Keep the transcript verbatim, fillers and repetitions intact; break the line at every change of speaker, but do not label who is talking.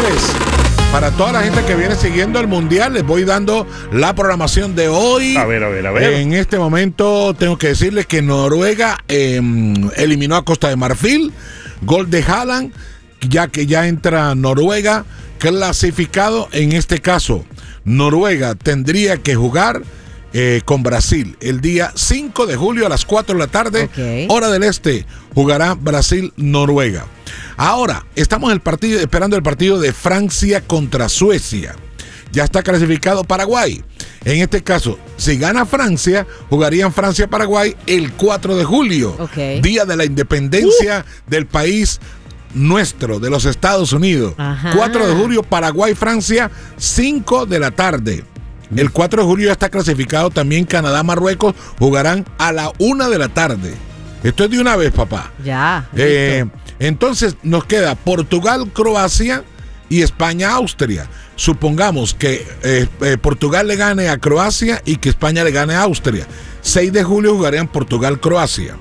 señores, para toda la gente que viene siguiendo el Mundial, les voy dando la programación de hoy.
A ver, a ver, a ver.
En este momento tengo que decirles que Noruega eh, eliminó a Costa de Marfil, gol de Haaland, ya que ya entra Noruega clasificado. En este caso, Noruega tendría que jugar eh, con Brasil el día cinco de julio a las cuatro de la tarde,
Okay.
hora del este, jugará Brasil-Noruega. Ahora, estamos en el partido, esperando el partido de Francia contra Suecia. Ya está clasificado Paraguay. En este caso, si gana Francia, jugarían Francia-Paraguay el cuatro de julio,
Okay.
día de la independencia uh. del país nuestro, de los Estados Unidos.
Ajá.
cuatro de julio, Paraguay-Francia, cinco de la tarde. El cuatro de julio ya está clasificado también Canadá-Marruecos, jugarán a la una de la tarde. Esto es de una vez, papá.
Ya.
Eh, entonces nos queda Portugal-Croacia y España-Austria. Supongamos que eh, eh, Portugal le gane a Croacia y que España le gane a Austria. seis de julio jugarían Portugal-Croacia.